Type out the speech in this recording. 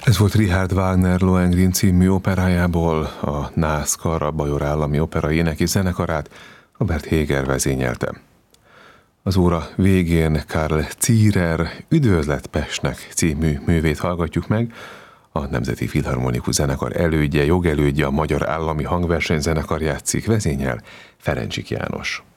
Ez volt Richard Wagner Lohengrin című operájából, a NASCAR, a Bajor Állami Opera éneki zenekarát Robert Héger vezényelte. Az óra végén Karl Zierer Üdvözlet Pestnek című művét hallgatjuk meg. A Nemzeti Filharmonikus Zenekar elődje, jogelődje, a Magyar Állami Hangversenyzenekar játszik, vezényel Ferencsik János.